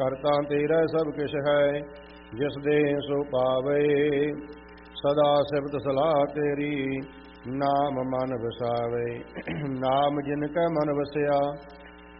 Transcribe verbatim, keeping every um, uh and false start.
ਕਰਤਾ ਤੇਰਾ ਸਭ ਕਿਛ ਹੈ, ਜਿਸ ਦੇ ਸੋ ਪਾਵੇ। ਸਦਾ ਸਿਫਤ ਸਲਾਹ ਤੇਰੀ, ਨਾਮ ਮਨ ਵਸਾਵੇ। ਨਾਮ ਜਿਨ ਕੈ ਮਨ ਵਸਿਆ,